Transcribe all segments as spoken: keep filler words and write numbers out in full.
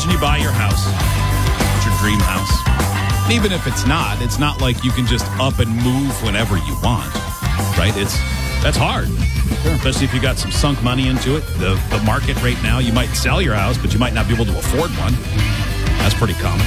Imagine you buy your house. It's your dream house. Even if it's not, it's not like you can just up and move whenever you want, right? It's that's hard, sure. Especially if you got some sunk money into it. The the market right now, you might sell your house, but you might not be able to afford one. That's pretty common.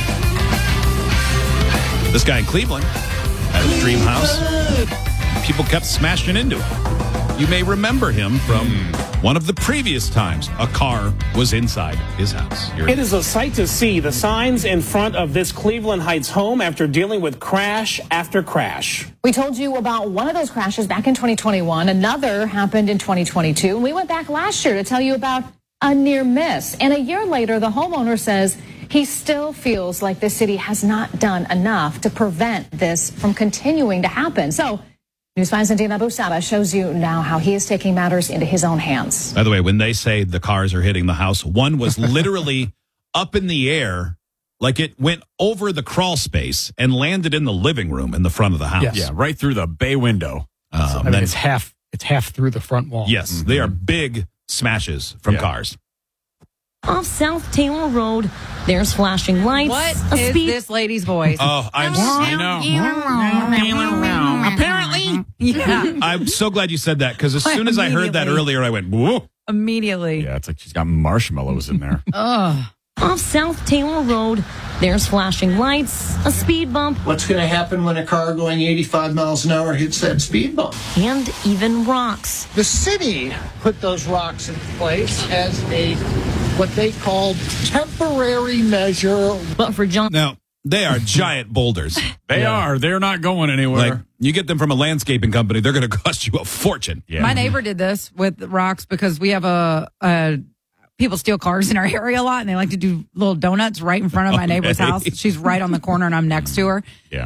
This guy in Cleveland had his dream house. People kept smashing into it. You may remember him from one of the previous times a car was inside his house. You're it is a sight to see, the signs in front of this Cleveland Heights home after dealing with crash after crash. We told you about one of those crashes back in twenty twenty-one. Another happened in twenty twenty-two. And we went back last year to tell you about a near miss. And a year later, the homeowner says he still feels like the city has not done enough to prevent this from continuing to happen. So News five's Dina Busada shows you now how he is taking matters into his own hands. By the way, when they say the cars are hitting the house, one was literally up in the air, like it went over the crawl space and landed in the living room in the front of the house. Yes. Yeah, right through the bay window. Um, I mean, then, it's half. It's half through the front wall. Yes, mm-hmm. They are big smashes from yeah. cars. Off South Taylor Road, there's flashing lights. What a is speed- this lady's voice? Oh, I'm. I know. Apparently, yeah. I'm so glad you said that because as soon as I heard that earlier, I went, whoa. Immediately. Yeah, it's like she's got marshmallows in there. Ugh. Off South Taylor Road, there's flashing lights, a speed bump. What's going to happen when a car going eighty-five miles an hour hits that speed bump? And even rocks. The city put those rocks in place as a, what they called temporary measure. But for John... Now, they are giant boulders. They yeah. are. They're not going anywhere. Like, you get them from a landscaping company, they're going to cost you a fortune. Yeah. My neighbor did this with rocks because we have a, a people steal cars in our area a lot, and they like to do little donuts right in front of my Okay. neighbor's house. She's right on the corner, and I'm next to her. Yeah.